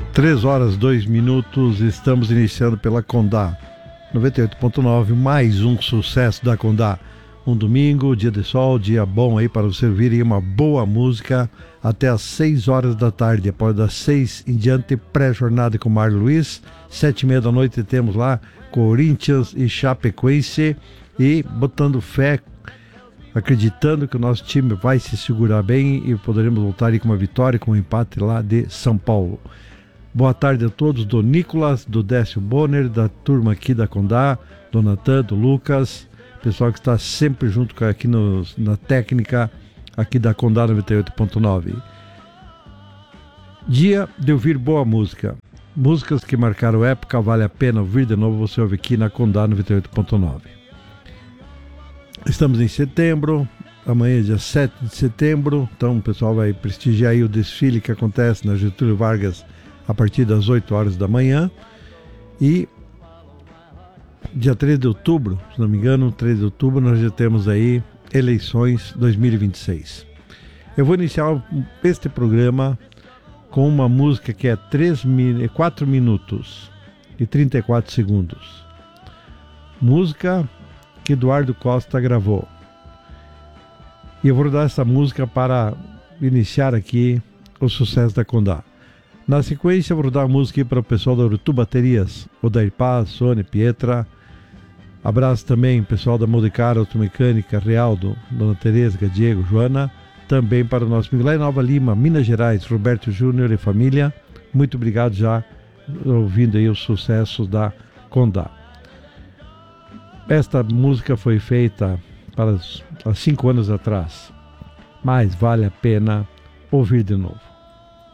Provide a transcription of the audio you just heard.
3 horas 2 minutos, estamos iniciando pela Condá 98.9, mais um sucesso da Condá. Um domingo, dia de sol, dia bom aí para você ouvir uma boa música até às 6 horas da tarde. Após das 6 em diante, pré-jornada com Mário Luiz. 7h30 da noite temos lá Corinthians e Chapecoense, e botando fé, acreditando que o nosso time vai se segurar bem e poderemos voltar aí com uma vitória, com um empate lá de São Paulo. Boa tarde a todos, do Nicolas, do Décio Bonner, da turma aqui da Condá, do Natan, do Lucas, pessoal que está sempre junto aqui na técnica aqui da Condá 98.9. Dia de ouvir boa música. Músicas que marcaram época, vale a pena ouvir de novo, você ouve aqui na Condá 98.9. Estamos em setembro, amanhã é dia 7 de setembro, então o pessoal vai prestigiar aí o desfile que acontece na Getúlio Vargas a partir das 8 horas da manhã. E dia 3 de outubro, se não me engano, 3 de outubro, nós já temos aí eleições 2026. Eu vou iniciar este programa com uma música que é 4 minutos e 34 segundos. Música que Eduardo Costa gravou. E eu vou dar essa música para iniciar aqui o sucesso da Condá. Na sequência, eu vou dar a música para o pessoal da Urutu Baterias, Odair Paz, Sônia, Pietra. Abraço também pessoal da Modecar Automecânica, Realdo, Dona Tereza, Diego, Joana. Também para o nosso amigo lá em Nova Lima, Minas Gerais, Roberto Júnior e família. Muito obrigado já ouvindo aí os sucessos da Condá. Esta música foi feita há 5 anos atrás, mas vale a pena ouvir de novo.